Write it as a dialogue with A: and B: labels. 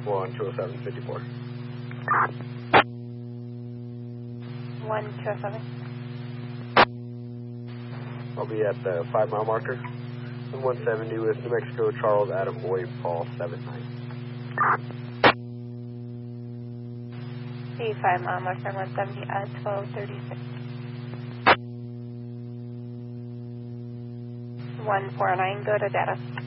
A: 120754.
B: 1207.
A: I'll be at the 5 mile marker. 170 with New Mexico, Charles, Adam, Boy, Paul, 79.
B: The 5 mile marker 170 at 1236. 149, go to data.